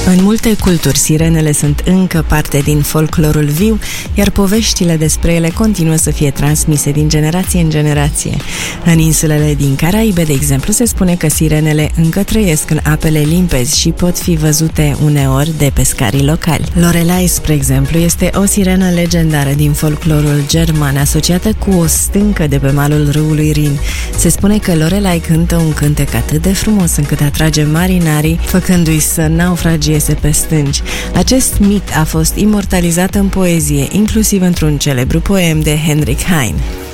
În multe culturi, sirenele sunt încă parte din folclorul viu, iar poveștile despre ele continuă să fie transmise din generație în generație. În insulele din Caraibe, de exemplu, se spune că sirenele încă trăiesc în apele limpezi și pot fi văzute uneori de pescarii locali. Lorelai, spre exemplu, este o sirenă legendară din folclorul german, asociată cu o stâncă de pe malul râului Rin. Se spune că Lorelai cântă un cântec atât de frumos încât atrage marinarii, făcându-i să naufragieze pe stânci. Acest mit a fost imortalizat în poezie, inclusiv într-un celebru poem de Heinrich Heine.